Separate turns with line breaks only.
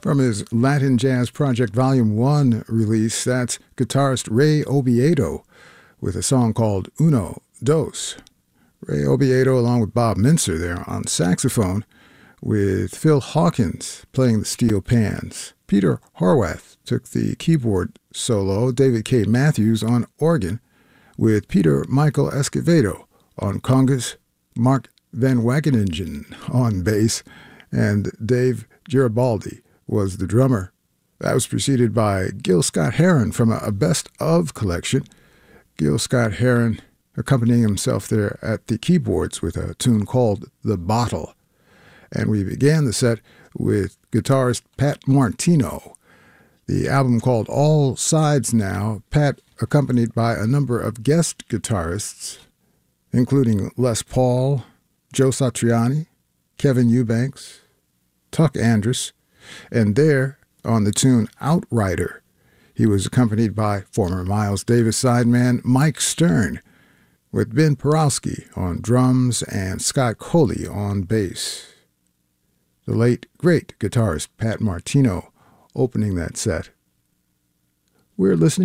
From his Latin Jazz Project Volume 1 release, that's guitarist Ray Obiedo with a song called Uno, Dos. Ray Obiedo along with Bob Mincer there on saxophone, with Phil Hawkins playing the steel pans. Peter Horwath took the keyboard solo, David K. Matthews on organ, with Peter Michael Escovedo on congas, Mark Van Wageningen on bass, and Dave Garibaldi was the drummer. That was preceded by Gil Scott-Heron from a Best Of collection. Gil Scott-Heron accompanying himself there at the keyboards with a tune called The Bottle. And we began the set with guitarist Pat Martino. The album called All Sides Now, Pat accompanied by a number of guest guitarists, including Les Paul, Joe Satriani, Kevin Eubanks, Tuck Andrus, and there, on the tune Outrider, he was accompanied by former Miles Davis sideman Mike Stern, with Ben Porowski on drums and Scott Coley on bass. The late, great guitarist Pat Martino opening that set. We're listening